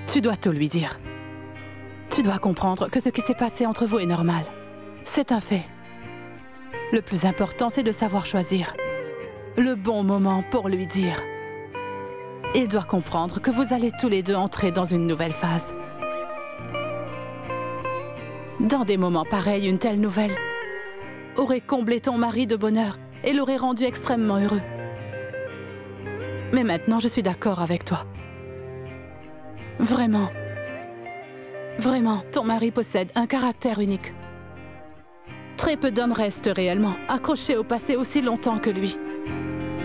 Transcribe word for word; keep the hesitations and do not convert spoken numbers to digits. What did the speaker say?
Tu dois tout lui dire. Tu dois comprendre que ce qui s'est passé entre vous est normal. C'est un fait. Le plus important, c'est de savoir choisir le bon moment pour lui dire. Il doit comprendre que vous allez tous les deux entrer dans une nouvelle phase. Dans des moments pareils, une telle nouvelle aurait comblé ton mari de bonheur et l'aurait rendu extrêmement heureux. Mais maintenant, je suis d'accord avec toi. Vraiment. Vraiment, ton mari possède un caractère unique. Très peu d'hommes restent réellement accrochés au passé aussi longtemps que lui.